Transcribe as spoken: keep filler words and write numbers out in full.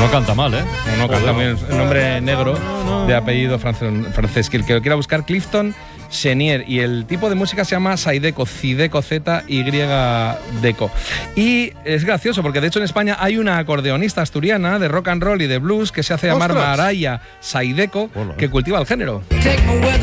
No canta mal, ¿eh? No, no canta muy bien. El nombre negro de apellido francés. Que el que lo quiera buscar, Clifton Chenier, y el tipo de música se llama Zydeco, Zydeco, Z Y Deco. Y es gracioso porque de hecho en España hay una acordeonista asturiana de rock and roll y de blues que se hace llamar ¡Ostras! Maraya Zydeco, que cultiva el género.